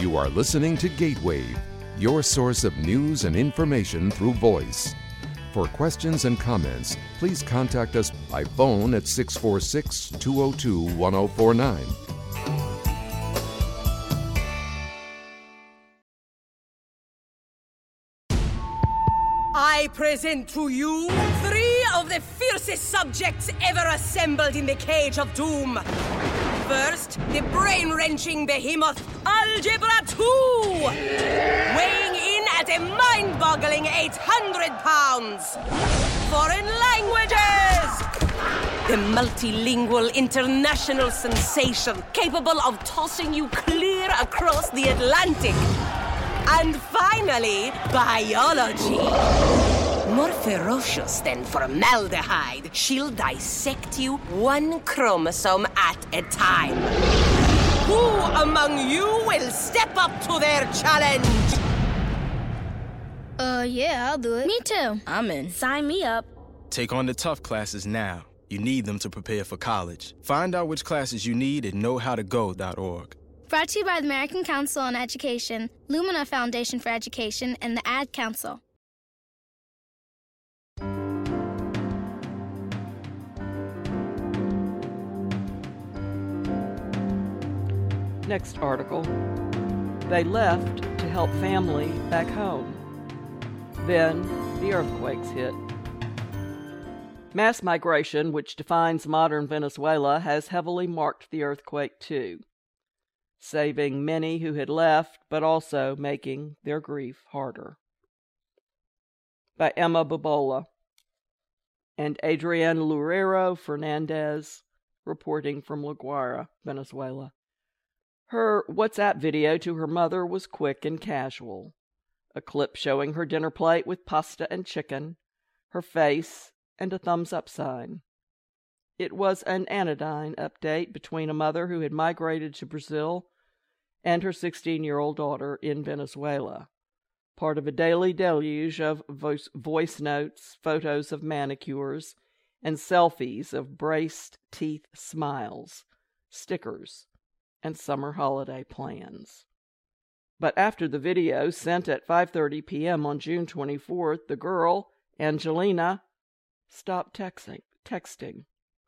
You are listening to Gatewave, your source of news and information through voice. For questions and comments, please contact us by phone at 646-202-1049. I present to you three of the fiercest subjects ever assembled in the Cage of Doom. First, the brain-wrenching behemoth Algebra 2, weighing in at a mind-boggling 800 pounds. Foreign languages! The multilingual international sensation capable of tossing you clear across the Atlantic. And finally, biology. More ferocious than formaldehyde, she'll dissect you one chromosome at a time. Who among you will step up to their challenge? Yeah, I'll do it. Me too. I'm in. Sign me up. Take on the tough classes now. You need them to prepare for college. Find out which classes you need at knowhowtogo.org. Brought to you by the American Council on Education, Lumina Foundation for Education, and the Ad Council. Next article. They left to help family back home. Then the earthquakes hit. Mass migration, which defines modern Venezuela, has heavily marked the earthquake too, saving many who had left, but also making their grief harder. By Emma Bobola and Adrienne Loureiro Fernandez, reporting from La Guaira, Venezuela. Her WhatsApp video to her mother was quick and casual. A clip showing her dinner plate with pasta and chicken, her face, and a thumbs-up sign. It was an anodyne update between a mother who had migrated to Brazil and her 16-year-old daughter in Venezuela, part of a daily deluge of voice notes, photos of manicures, and selfies of braced teeth smiles, stickers, and summer holiday plans. But after the video, sent at 5:30 p.m. on June 24th, the girl, Angelina, stopped texting.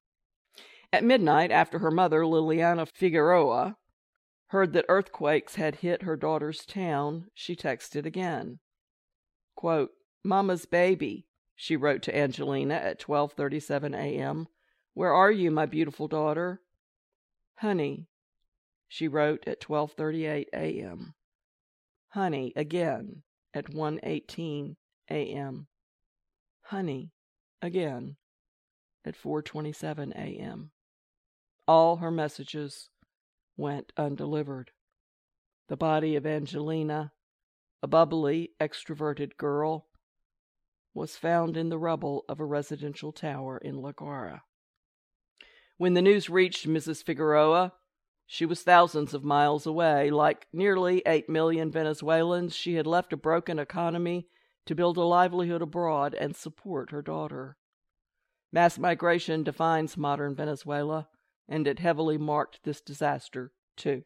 At midnight, after her mother, Liliana Figueroa, heard that earthquakes had hit her daughter's town, she texted again. Quote, "Mama's baby," she wrote to Angelina at 12:37 a.m. "Where are you, my beautiful daughter?" "Honey," she wrote at 12:38 a.m. "Honey," again at 1:18 a.m. "Honey," again at 4:27 a.m. All her messages went undelivered. The body of Angelina, a bubbly, extroverted girl, was found in the rubble of a residential tower in La Guaira. When the news reached Mrs. Figueroa, she was thousands of miles away. Like nearly 8 million Venezuelans, she had left a broken economy to build a livelihood abroad and support her daughter. Mass migration defines modern Venezuela, and it heavily marked this disaster, too.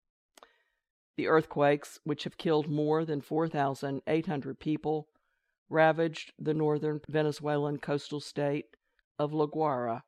The earthquakes, which have killed more than 4,800 people, ravaged the northern Venezuelan coastal state of La Guaira